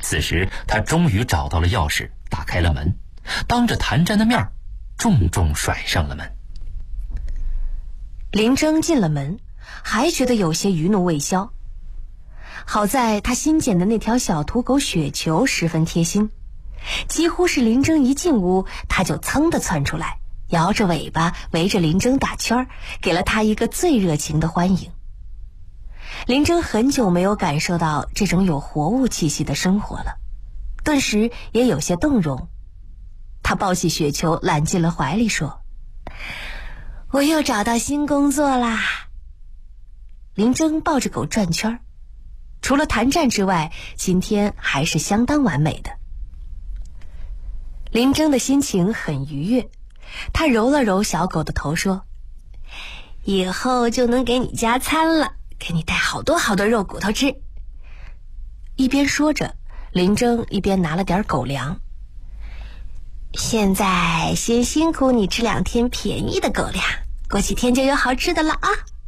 此时他终于找到了钥匙，打开了门，当着谭战的面重重甩上了门。 林征进了门，还觉得有些余怒未消。好在他新捡的那条小土狗雪球十分贴心，几乎是林征一进屋，他就噌地窜出来，摇着尾巴围着林征打圈，给了他一个最热情的欢迎。林征很久没有感受到这种有活物气息的生活了，顿时也有些动容。他抱起雪球揽进了怀里，说：“我又找到新工作啦。”林征抱着狗转圈，除了谭战之外，今天还是相当完美的。林征的心情很愉悦，他揉了揉小狗的头，说：“以后就能给你加餐了，给你带好多好多肉骨头吃。”一边说着，林征一边拿了点狗粮。现在先辛苦你吃2天便宜的狗粮，过几天就有好吃的了啊！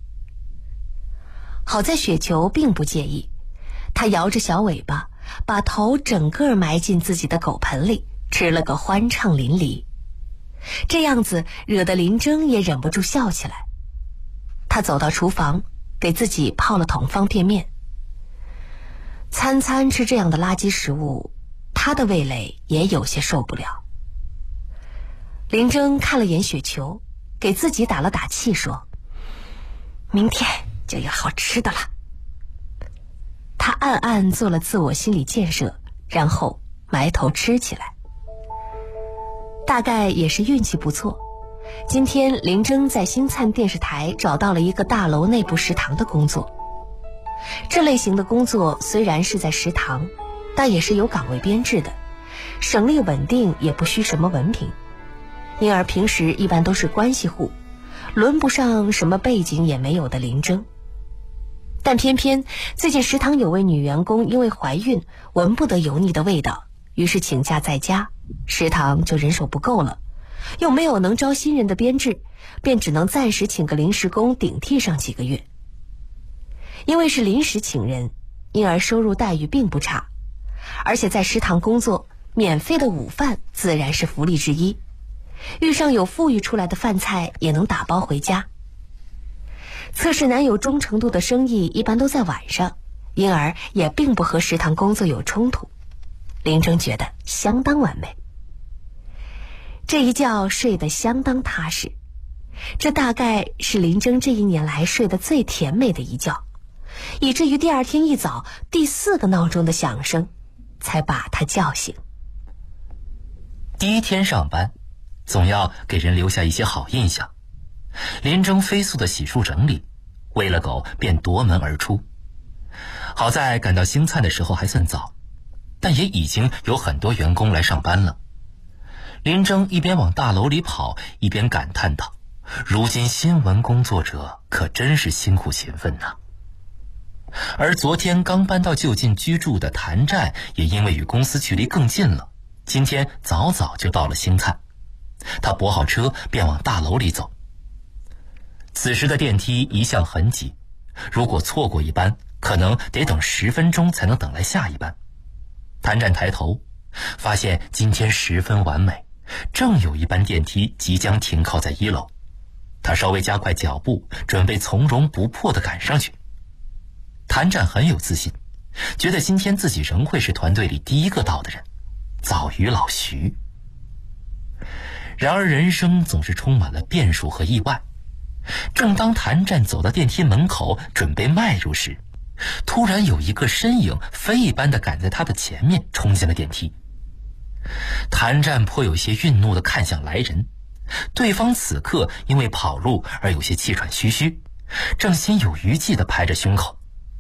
好在雪球并不介意，他摇着小尾巴，把头整个埋进自己的狗盆里，吃了个欢畅淋漓。这样子惹得林征也忍不住笑起来。他走到厨房，给自己泡了桶方便面。餐餐吃这样的垃圾食物，他的味蕾也有些受不了。林征看了眼雪球，给自己打了打气，说：“明天就有好吃的了。”他暗暗做了自我心理建设，然后埋头吃起来。大概也是运气不错，今天林征在星灿电视台找到了一个大楼内部食堂的工作。这类型的工作虽然是在食堂，但也是有岗位编制的，省力稳定，也不需什么文凭，因而平时一般都是关系户，轮不上什么背景也没有的林征。但偏偏最近食堂有位女员工因为怀孕闻不得油腻的味道，于是请假在家，食堂就人手不够了，又没有能招新人的编制，便只能暂时请个临时工顶替上几个月。因为是临时请人，因而收入待遇并不差，而且在食堂工作，免费的午饭自然是福利之一，遇上有富裕出来的饭菜也能打包回家。测试男友忠诚度的生意一般都在晚上，因而也并不和食堂工作有冲突。林征觉得相当完美，这一觉睡得相当踏实，这大概是林征这1年来睡得最甜美的一觉，以至于第2天一早第4个闹钟的响声才把他叫醒。 第1天上班，总要给人留下一些好印象。林征飞速的洗漱整理，喂了狗便夺门而出。好在赶到星灿的时候还算早，但也已经有很多员工来上班了。林征一边往大楼里跑，一边感叹道：“如今新闻工作者可真是辛苦勤奋呐。”而昨天刚搬到就近居住的谭战，也因为与公司距离更近了，今天早早就到了星灿。他泊好车便往大楼里走。此时的电梯一向很挤，如果错过一班，可能得等10分钟才能等来下一班。谭战抬头发现今天十分完美，正有一班电梯即将停靠在1楼。他稍微加快脚步，准备从容不迫地赶上去。谭战很有自信，觉得今天自己仍会是团队里第1个到的人，早于老徐。然而人生总是充满了变数和意外。正当谭战走到电梯门口准备迈入时，突然有一个身影飞一般的赶在他的前面冲进了电梯。谭战颇有些愠怒地看向来人，对方此刻因为跑路而有些气喘吁吁，正心有余悸地拍着胸口。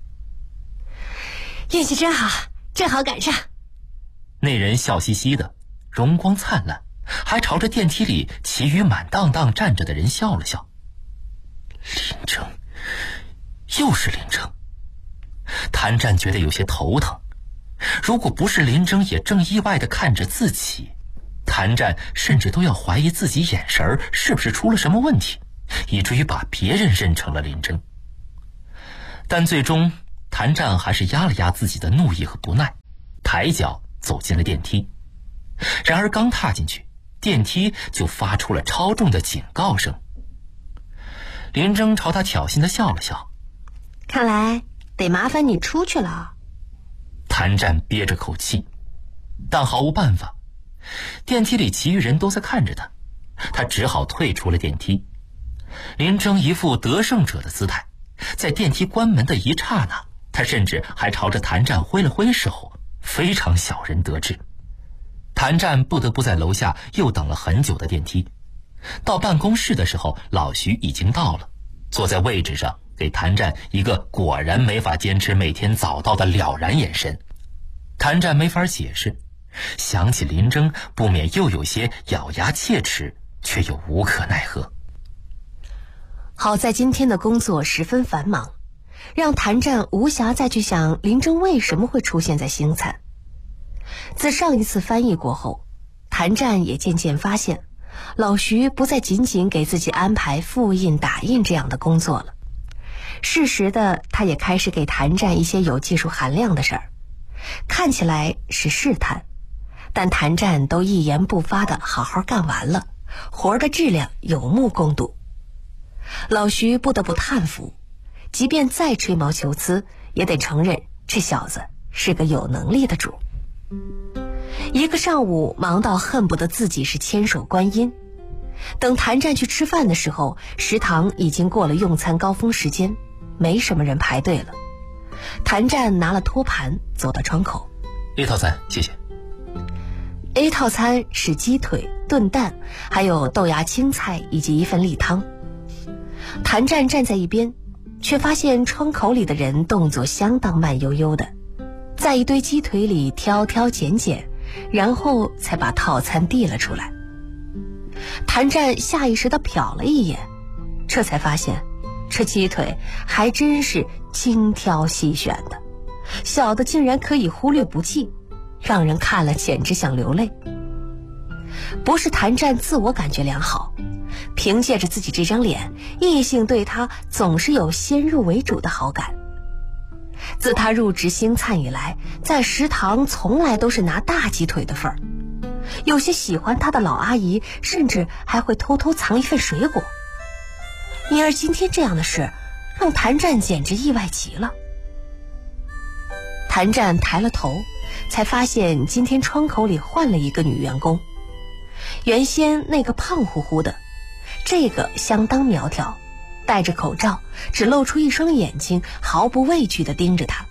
运气真好，正好赶上。 那人笑嘻嘻的，容光灿烂，还朝着电梯里其余满当当站着的人笑了笑。林征，又是林征。谭战觉得有些头疼，如果不是林征也正意外地看着自己，谭战甚至都要怀疑自己眼神是不是出了什么问题，以至于把别人认成了林征。但最终谭战还是压了压自己的怒意和不耐， 抬脚走进了电梯。然而刚踏进去，电梯就发出了超重的警告声。林征朝他挑衅地笑了笑， 看来得麻烦你出去了。 谭战憋着口气，但毫无办法，电梯里其余人都在看着他只好退出了电梯。林征一副得胜者的姿态，在电梯关门的一刹那，他甚至还朝着谭战挥了挥手，非常小人得志。谭战不得不在楼下又等了很久的电梯。到办公室的时候，老徐已经到了，坐在位置上，给谭战一个果然没法坚持每天早到的了然眼神。谭战没法解释，想起林征，不免又有些咬牙切齿，却又无可奈何。 好在今天的工作十分繁忙，让谭战无暇再去想林征为什么会出现在星灿。自上一次翻译过后，谭战也渐渐发现，老徐不再仅仅给自己安排复印打印这样的工作了。适时的，他也开始给谭战一些有技术含量的事儿，看起来是试探，但谭战都一言不发的好好干完了，活儿的质量有目共睹。老徐不得不叹服，即便再吹毛求疵，也得承认这小子是个有能力的主。一个上午忙到恨不得自己是千手观音，等谭战去吃饭的时候，食堂已经过了用餐高峰时间，没什么人排队了。谭战拿了托盘走到窗口。 A 套餐谢谢。 A 套餐是鸡腿、炖蛋，还有豆芽青菜以及一份例汤。谭战站在一边，却发现窗口里的人动作相当慢悠悠的，在一堆鸡腿里挑挑拣拣，然后才把套餐递了出来。谭战下意识地瞟了一眼，这才发现这鸡腿还真是精挑细选的，小的竟然可以忽略不计，让人看了简直想流泪。不是谭战自我感觉良好，凭借着自己这张脸，异性对他总是有先入为主的好感。自他入职星灿以来，在食堂从来都是拿大鸡腿的份儿，有些喜欢他的老阿姨甚至还会偷偷藏一份水果。因而今天这样的事让谭战简直意外极了。谭战抬了头，才发现今天窗口里换了一个女员工。原先那个胖乎乎的，这个相当苗条，戴着口罩，只露出一双眼睛，毫不畏惧地盯着他。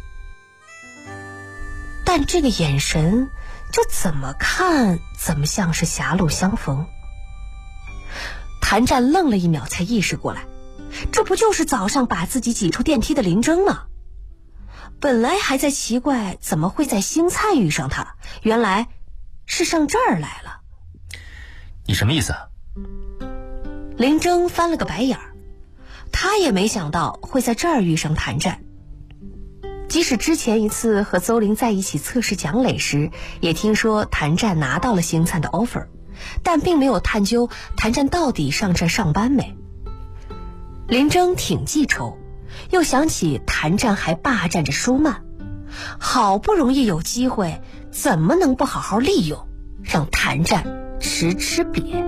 但这个眼神，这怎么看怎么像是狭路相逢。谭战愣了一秒，才意识过来，这不就是早上把自己挤出电梯的林征吗？本来还在奇怪怎么会在星灿遇上他，原来是上这儿来了。 你什么意思啊？ 林征翻了个白眼儿，他也没想到会在这儿遇上谭战。即使之前一次和邹玲在一起测试蒋磊时，也听说谭战拿到了星灿的 offer， 但并没有探究谭战到底上这上班没。林征挺记仇，又想起谭战还霸占着舒曼，好不容易有机会，怎么能不好好利用，让谭战吃瘪。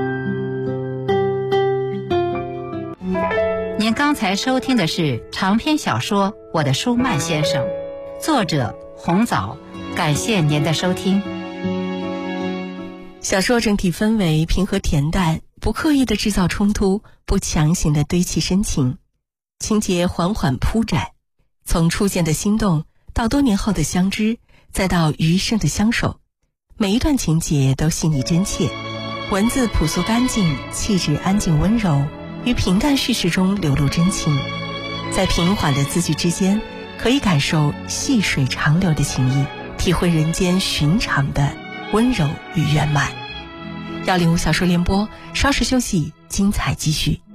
您刚才收听的是长篇小说《我的舒曼先生》，作者红枣，感谢您的收听。 小说整体氛围平和恬淡，不刻意的制造冲突，不强行的堆砌深情，情节缓缓铺展，从初见的心动到多年后的相知，再到余生的相守，每一段情节都细腻真切，文字朴素干净，气质安静温柔，于平淡叙事中流露真情，在平缓的字句之间，可以感受细水长流的情谊，体会人间寻常的温柔与圆满。105小说联播，稍事休息，精彩继续。